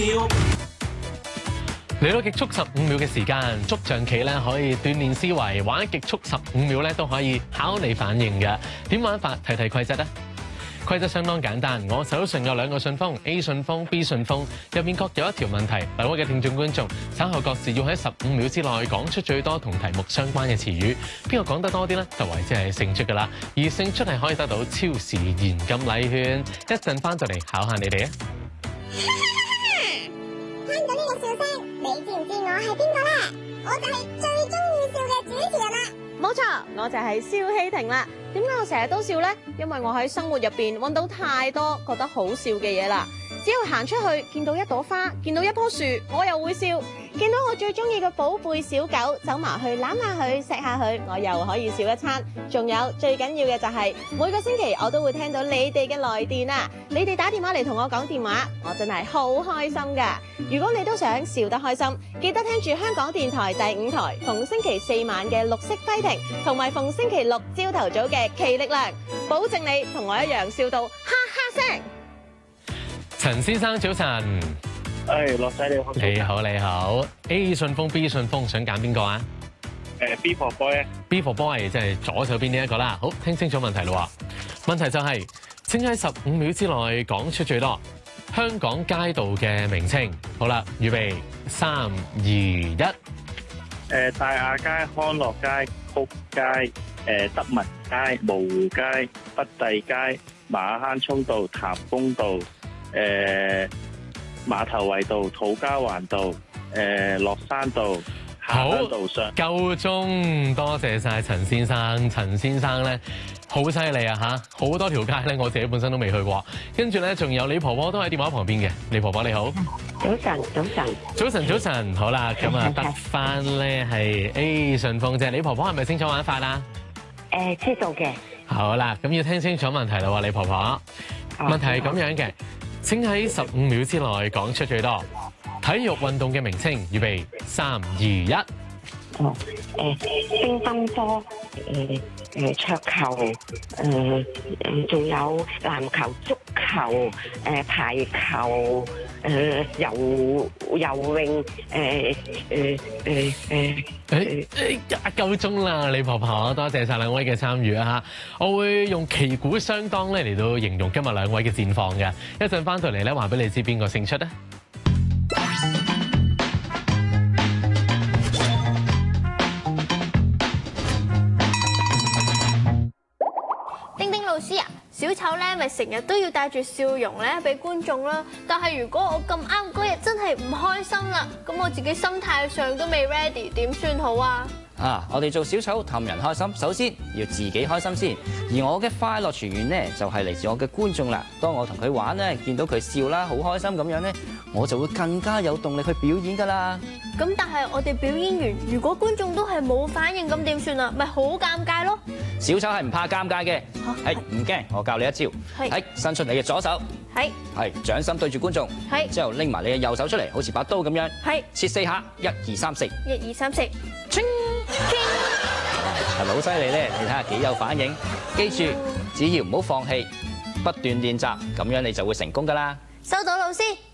嚟到極速15秒嘅時間，捉象棋咧可以鍛鍊思維，玩極速15秒咧都可以考你反應嘅。點玩法？睇睇規則啊！規則相當簡單，我手上有2個信封 A 信封、B 信封，入面各有一條問題。兩位嘅聽眾觀眾稍後各自要喺15秒之內講出最多同題目相關嘅詞語，邊個講得多啲咧，就為之係勝出㗎啦。而勝出係可以得到超時現金禮券。一陣翻到嚟考下你哋啊！ 聽到呢個笑聲，你知唔知我係邊個咧？我就係最中意笑嘅主持人啦！ 冇錯，我就係蕭希婷啦。點解我成日都笑呢？因為我喺生活入邊揾到太多覺得好笑嘅嘢啦。只要行出去見到一朵花，見到一棵樹，我又會笑；見到我最中意嘅寶貝小狗，走埋去攬下佢，錫下佢，我又可以笑一餐。仲有最緊要嘅就係每個星期我都會聽到你哋嘅來電啊！你哋打電話嚟同我講電話，我真係好開心噶。如果你都想笑得開心，記得聽住香港電台第5台，逢星期4晚嘅綠色輝婷，同埋逢星期6朝頭早嘅奇力量，保證你同我一樣笑到哈哈聲。 陳先生早晨， 樂仔你好， 你好你好。A 信封 B 信封，想揀邊個啊 ？B for boy B for boy 即係左手邊呢一個啦。好，聽清楚問題咯。問題就係請喺15秒之內講出最多香港街道嘅名稱。好啦，預備3、2、1。 大亞街、康樂街、曲街、德民街、蕪湖街、北帝街、馬坑涌道、譚公道、馬頭圍道、土家灣道、落山道、下鄉道上。 夠鐘，多謝晒陳先生。陳先生咧好犀利啊嚇，好多條街咧，我自己本身都未去過。跟住咧，仲有李婆婆都喺電話旁邊嘅。李婆婆你好， 早晨，早晨， 早晨，早晨。好啦，咁啊得翻咧係 A 順豐啫。李婆婆係咪清楚玩法啦？ 知道嘅。 好啦，咁要聽清楚問題啦喎，李婆婆。問題係咁樣嘅。請喺15秒之內講出最多體育運動嘅名稱。預備3、2、1。 乒乓波，桌球，仲有籃球、足球，排球，游泳， 夠鐘啦，李婆婆，多謝晒兩位嘅參與啊！我會用旗鼓相當咧嚟到形容今日兩位嘅戰況嘅。一陣翻到嚟咧，話俾你知邊個勝出咧。 丁丁老師啊，小丑咧咪成日都要帶住笑容咧俾觀眾啦。但係如果我咁啱嗰日真係唔開心啦，咁我自己心態上都未 ready， 點算好啊？ 我哋做小丑氹人開心，首先要自己開心先。而我嘅快樂泉源呢，就係嚟自我嘅觀眾啦。當我同佢玩咧，見到佢笑啦，好開心咁樣咧，我就會更加有動力去表演噶啦。 咁但係我哋表演完，如果觀眾都係冇反應，咁點算啊？咪好尷尬咯。 小丑係唔怕尷尬嘅，係唔驚。我教你一招，係伸出你嘅左手，係掌心對住觀眾，係之後拎埋你嘅右手出嚟，好似把刀咁樣，係切4下，1、2、3、4，1、 2、3、4， 係咪好犀利咧？你睇下幾有反應。記住，只要唔好放棄，不斷練習，咁樣你就會成功噶啦。 收到，老師。